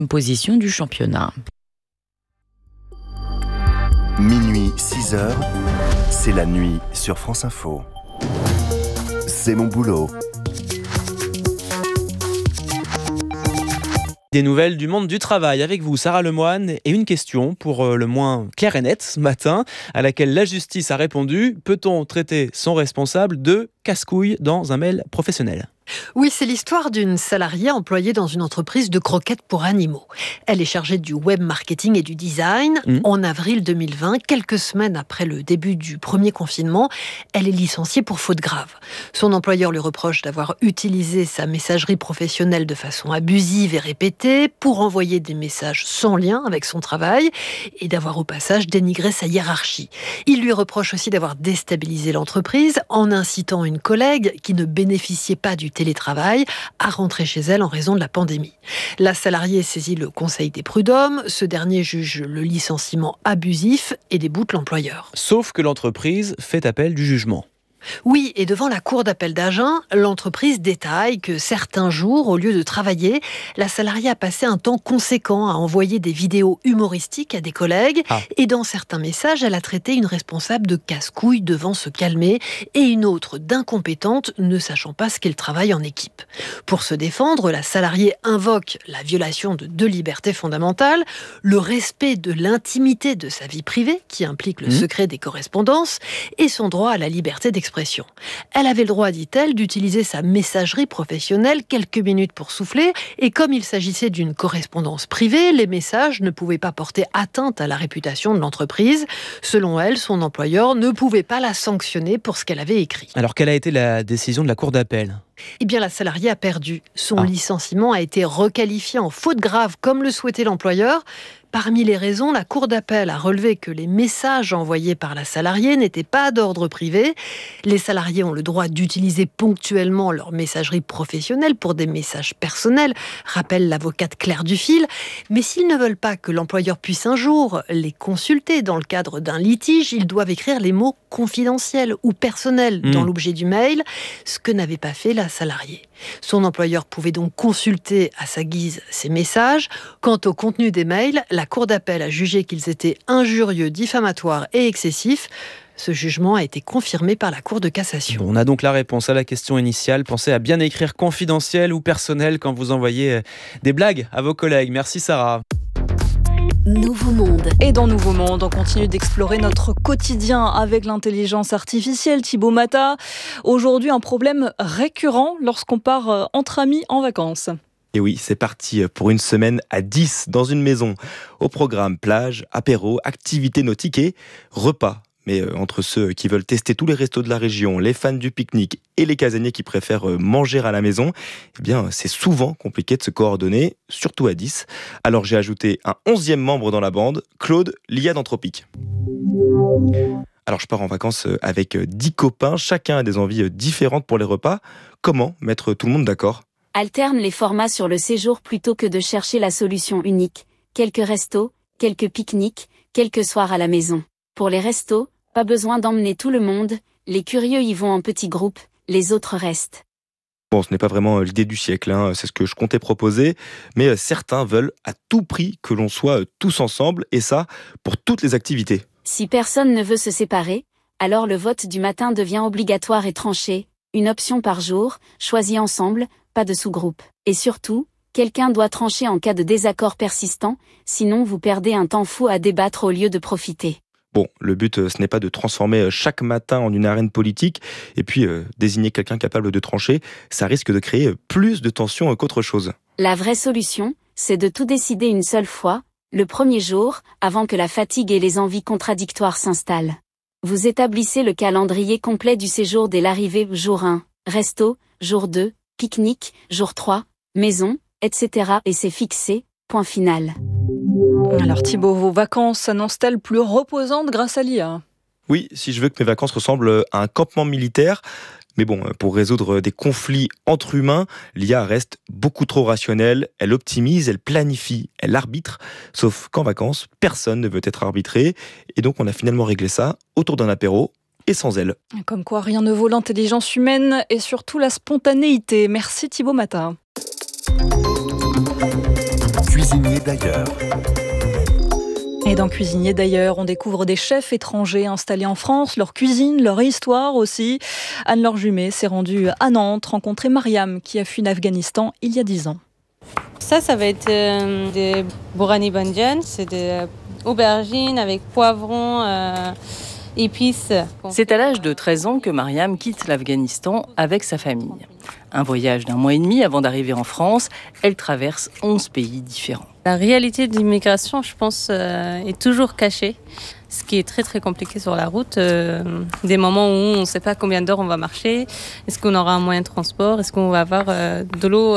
position du championnat. Minuit 6h, c'est la nuit sur France Info. C'est mon boulot. Des nouvelles du monde du travail avec vous, Sarah Lemoine, et une question pour le moins claire et nette ce matin, à laquelle la justice a répondu: peut-on traiter son responsable de casse-couille dans un mail professionnel ? Oui, c'est l'histoire d'une salariée employée dans une entreprise de croquettes pour animaux. Elle est chargée du web marketing et du design. En avril 2020, quelques semaines après le début du premier confinement, elle est licenciée pour faute grave. Son employeur lui reproche d'avoir utilisé sa messagerie professionnelle de façon abusive et répétée pour envoyer des messages sans lien avec son travail et d'avoir au passage dénigré sa hiérarchie. Il lui reproche aussi d'avoir déstabilisé l'entreprise en incitant une collègue qui ne bénéficiait pas du télétravail à rentrer chez elle en raison de la pandémie. La salariée saisit le Conseil des prud'hommes. Ce dernier juge le licenciement abusif et déboute l'employeur. Sauf que l'entreprise fait appel du jugement. Oui, et devant la cour d'appel d'Agen, l'entreprise détaille que certains jours, au lieu de travailler, la salariée a passé un temps conséquent à envoyer des vidéos humoristiques à des collègues. Et dans certains messages, elle a traité une responsable de casse-couille devant se calmer et une autre d'incompétente ne sachant pas ce qu'est le travail en équipe. Pour se défendre, la salariée invoque la violation de 2 libertés fondamentales, le respect de l'intimité de sa vie privée, qui implique le secret des correspondances, et son droit à la liberté d'expression. Elle avait le droit, dit-elle, d'utiliser sa messagerie professionnelle quelques minutes pour souffler, et comme il s'agissait d'une correspondance privée, les messages ne pouvaient pas porter atteinte à la réputation de l'entreprise. Selon elle, son employeur ne pouvait pas la sanctionner pour ce qu'elle avait écrit. Alors, quelle a été la décision de la cour d'appel ? Eh bien, la salariée a perdu. Son licenciement a été requalifié en faute grave, comme le souhaitait l'employeur. Parmi les raisons, la cour d'appel a relevé que les messages envoyés par la salariée n'étaient pas d'ordre privé. Les salariés ont le droit d'utiliser ponctuellement leur messagerie professionnelle pour des messages personnels, rappelle l'avocate Claire Dufil. Mais s'ils ne veulent pas que l'employeur puisse un jour les consulter dans le cadre d'un litige, ils doivent écrire les mots confidentiels ou personnels dans l'objet du mail, ce que n'avait pas fait la salariée. Son employeur pouvait donc consulter à sa guise ces messages. Quant au contenu des mails, la cour d'appel a jugé qu'ils étaient injurieux, diffamatoires et excessifs. Ce jugement a été confirmé par la Cour de cassation. On a donc la réponse à la question initiale. Pensez à bien écrire confidentiel ou personnel quand vous envoyez des blagues à vos collègues. Merci Sarah. Nouveau Monde. Et dans Nouveau Monde, on continue d'explorer notre quotidien avec l'intelligence artificielle. Thibaut Mata, aujourd'hui un problème récurrent lorsqu'on part entre amis en vacances. Et oui, c'est parti pour une semaine à 10 dans une maison. Au programme, plage, apéro, activités nautiques et repas. Mais entre ceux qui veulent tester tous les restos de la région, les fans du pique-nique et les casaniers qui préfèrent manger à la maison, eh bien, c'est souvent compliqué de se coordonner, surtout à 10. Alors j'ai ajouté un 11e membre dans la bande, Claude, l'IA d'Anthropique. Alors je pars en vacances avec 10 copains, chacun a des envies différentes pour les repas. Comment mettre tout le monde d'accord ? Alterne les formats sur le séjour plutôt que de chercher la solution unique. Quelques restos, quelques pique-niques, quelques soirs à la maison. Pour les restos, pas besoin d'emmener tout le monde, les curieux y vont en petits groupes, les autres restent. Bon, ce n'est pas vraiment l'idée du siècle, c'est ce que je comptais proposer, mais certains veulent à tout prix que l'on soit tous ensemble, et ça, pour toutes les activités. Si personne ne veut se séparer, alors le vote du matin devient obligatoire et tranché, une option par jour, choisie ensemble, pas de sous-groupe. Et surtout, quelqu'un doit trancher en cas de désaccord persistant, sinon vous perdez un temps fou à débattre au lieu de profiter. Bon, le but, ce n'est pas de transformer chaque matin en une arène politique, et puis désigner quelqu'un capable de trancher, ça risque de créer plus de tensions qu'autre chose. La vraie solution, c'est de tout décider une seule fois, le premier jour, avant que la fatigue et les envies contradictoires s'installent. Vous établissez le calendrier complet du séjour dès l'arrivée, jour 1, resto, jour 2, pique-nique, jour 3, maison, etc. Et c'est fixé, point final. Alors Thibaut, vos vacances s'annoncent-elles plus reposantes grâce à l'IA ? Oui, si je veux que mes vacances ressemblent à un campement militaire. Mais bon, pour résoudre des conflits entre humains, l'IA reste beaucoup trop rationnelle. Elle optimise, elle planifie, elle arbitre. Sauf qu'en vacances, personne ne veut être arbitré. Et donc on a finalement réglé ça autour d'un apéro et sans elle. Comme quoi, rien ne vaut l'intelligence humaine et surtout la spontanéité. Merci Thibaut Mata. Cuisinier d'ailleurs. Et dans Cuisinier d'ailleurs, on découvre des chefs étrangers installés en France, leur cuisine, leur histoire aussi. Anne-Laure Jumet s'est rendue à Nantes, rencontrer Mariam qui a fui l'Afghanistan il y a 10 ans. Ça va être des bourani bandian, c'est des aubergines avec poivrons, épices. C'est à l'âge de 13 ans que Mariam quitte l'Afghanistan avec sa famille. Un voyage d'1 mois et demi avant d'arriver en France, elle traverse 11 pays différents. La réalité de l'immigration, je pense, est toujours cachée. Ce qui est très très compliqué sur la route, des moments où on ne sait pas combien d'heures on va marcher, est-ce qu'on aura un moyen de transport, est-ce qu'on va avoir de l'eau,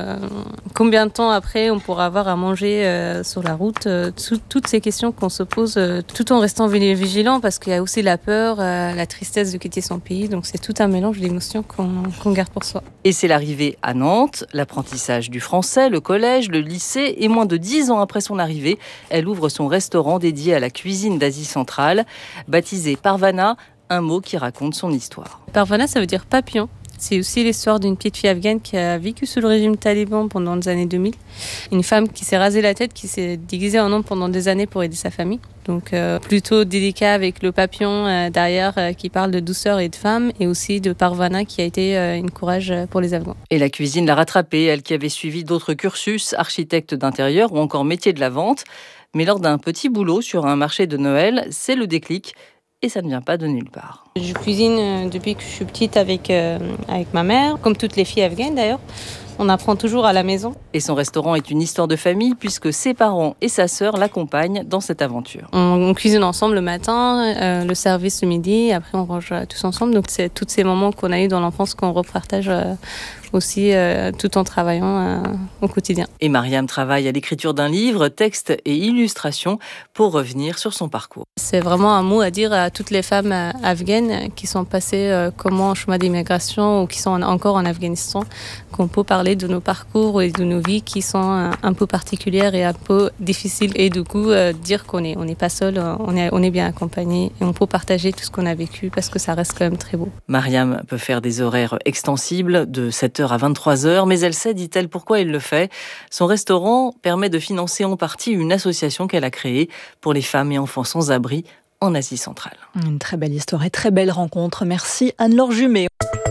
combien de temps après on pourra avoir à manger sur la route, toutes ces questions qu'on se pose tout en restant vigilant parce qu'il y a aussi la peur, la tristesse de quitter son pays, donc c'est tout un mélange d'émotions qu'on garde pour soi. Et c'est l'arrivée à Nantes, l'apprentissage du français, le collège, le lycée, et moins de 10 ans après son arrivée, elle ouvre son restaurant dédié à la cuisine d'Asie centrale, baptisé Parvana, un mot qui raconte son histoire. Parvana, ça veut dire papillon. C'est aussi l'histoire d'une petite fille afghane qui a vécu sous le régime taliban pendant les années 2000. Une femme qui s'est rasée la tête, qui s'est déguisée en homme pendant des années pour aider sa famille. Donc plutôt délicat avec le papillon derrière qui parle de douceur et de femme, et aussi de Parvana qui a été une courage pour les Afghans. Et la cuisine l'a rattrapée, elle qui avait suivi d'autres cursus, architecte d'intérieur ou encore métier de la vente. Mais lors d'un petit boulot sur un marché de Noël, c'est le déclic. Et ça ne vient pas de nulle part. Je cuisine depuis que je suis petite avec ma mère, comme toutes les filles afghanes d'ailleurs. On apprend toujours à la maison. Et son restaurant est une histoire de famille puisque ses parents et sa sœur l'accompagnent dans cette aventure. On cuisine ensemble le matin, le service le midi, après on range tous ensemble. Donc c'est tous ces moments qu'on a eu dans l'enfance qu'on repartage aussi tout en travaillant au quotidien. Et Mariam travaille à l'écriture d'un livre, texte et illustration pour revenir sur son parcours. C'est vraiment un mot à dire à toutes les femmes afghanes qui sont passées comment en chemin d'immigration ou qui sont encore en Afghanistan, qu'on peut parler de nos parcours et de nos vies qui sont un peu particulières et un peu difficiles. Et du coup, dire qu'on n'est pas seul, on est bien accompagné et on peut partager tout ce qu'on a vécu parce que ça reste quand même très beau. Mariam peut faire des horaires extensibles de 7h à 23h, mais elle sait, dit-elle, pourquoi elle le fait. Son restaurant permet de financer en partie une association qu'elle a créée pour les femmes et enfants sans abri en Asie centrale. Une très belle histoire et très belle rencontre. Merci Anne-Laure Jumet.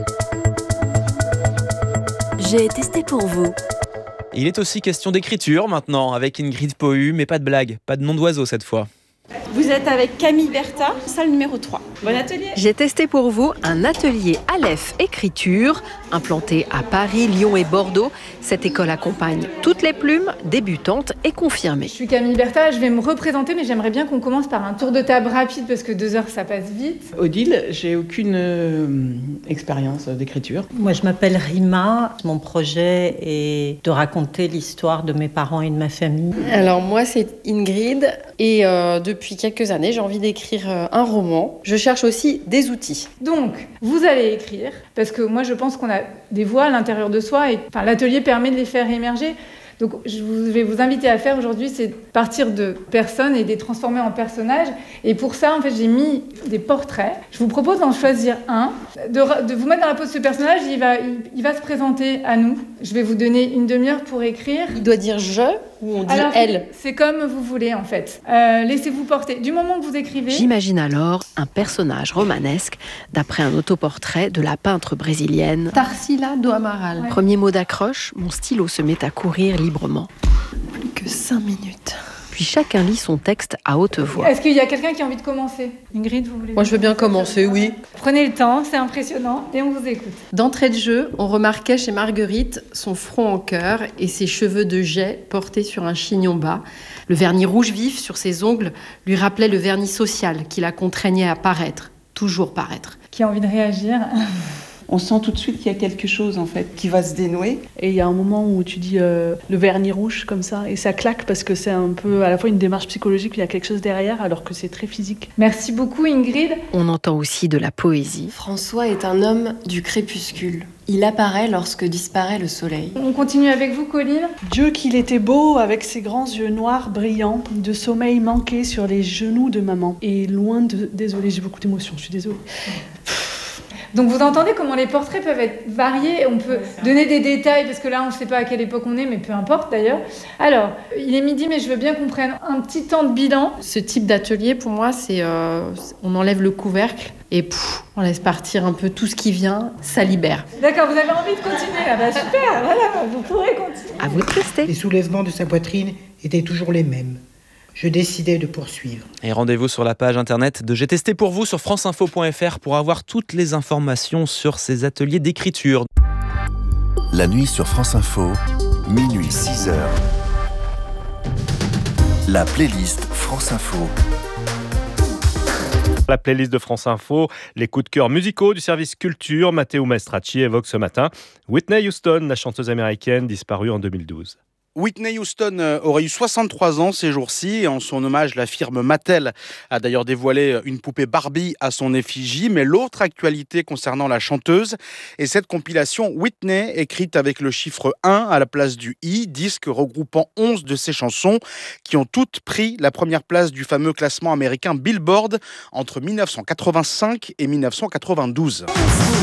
J'ai testé pour vous. Il est aussi question d'écriture maintenant avec Ingrid Pohu, mais pas de blague, pas de nom d'oiseau cette fois. Vous êtes avec Camille Bertha, salle numéro 3. Bon atelier. J'ai testé pour vous un atelier Aleph Écriture, implanté à Paris, Lyon et Bordeaux. Cette école accompagne toutes les plumes, débutantes et confirmées. Je suis Camille Bertha, je vais me représenter, mais j'aimerais bien qu'on commence par un tour de table rapide parce que 2 heures ça passe vite. Odile, j'ai aucune expérience d'écriture. Moi je m'appelle Rima, mon projet est de raconter l'histoire de mes parents et de ma famille. Alors moi c'est Ingrid et depuis quelques années j'ai envie d'écrire un roman. Je cherche aussi des outils. Donc vous allez écrire parce que moi je pense qu'on a des voix à l'intérieur de soi et l'atelier permet de les faire émerger. Donc je vais vous inviter à faire aujourd'hui, c'est partir de personnes et les transformer en personnages. Et pour ça, en fait, j'ai mis des portraits. Je vous propose d'en choisir un, de vous mettre dans la peau de ce personnage. Il va se présenter à nous. Je vais vous donner une demi-heure pour écrire. Il doit dire je ou on dit alors, elle. C'est comme vous voulez en fait. Laissez-vous porter. Du moment que vous écrivez... J'imagine alors un personnage romanesque d'après un autoportrait de la peintre brésilienne Tarsila do Amaral. Ouais. Premier mot d'accroche, mon stylo se met à courir librement. Plus que 5 minutes. Puis chacun lit son texte à haute voix. Est-ce qu'il y a quelqu'un qui a envie de commencer ? Ingrid, vous voulez ? Moi je veux bien commencer, oui. Prenez le temps, c'est impressionnant et on vous écoute. D'entrée de jeu, on remarquait chez Marguerite son front en cœur et ses cheveux de jais portés sur un chignon bas. Le vernis rouge vif sur ses ongles lui rappelait le vernis social qui la contraignait à paraître, toujours paraître. Qui a envie de réagir ? On sent tout de suite qu'il y a quelque chose en fait qui va se dénouer. Et il y a un moment où tu dis le vernis rouge comme ça et ça claque parce que c'est un peu à la fois une démarche psychologique, il y a quelque chose derrière alors que c'est très physique. Merci beaucoup Ingrid. On entend aussi de la poésie. François est un homme du crépuscule. Il apparaît lorsque disparaît le soleil. On continue avec vous Colline. Dieu qu'il était beau avec ses grands yeux noirs brillants, de sommeil manqué sur les genoux de maman. Et loin de... Désolée, j'ai beaucoup d'émotions, je suis désolée. Donc vous entendez comment les portraits peuvent être variés, on peut donner des détails, parce que là on ne sait pas à quelle époque on est, mais peu importe d'ailleurs. Alors, il est midi, mais je veux bien qu'on prenne un petit temps de bilan. Ce type d'atelier, pour moi, c'est on enlève le couvercle et on laisse partir un peu tout ce qui vient, ça libère. D'accord, vous avez envie de continuer là, bah super, voilà, vous pourrez continuer. À vous de tester. Les soulèvements de sa poitrine étaient toujours les mêmes. Je décidai de poursuivre. Et rendez-vous sur la page internet de J'ai testé pour vous sur franceinfo.fr pour avoir toutes les informations sur ces ateliers d'écriture. La nuit sur France Info, minuit 6h. La playlist France Info. La playlist de France Info, les coups de cœur musicaux du service culture. Matteo Maestracci évoque ce matin Whitney Houston, la chanteuse américaine disparue en 2012. Whitney Houston aurait eu 63 ans ces jours-ci et en son hommage, la firme Mattel a d'ailleurs dévoilé une poupée Barbie à son effigie. Mais l'autre actualité concernant la chanteuse est cette compilation Whitney, écrite avec le chiffre 1 à la place du I, disque regroupant 11 de ses chansons qui ont toutes pris la première place du fameux classement américain Billboard entre 1985 et 1992.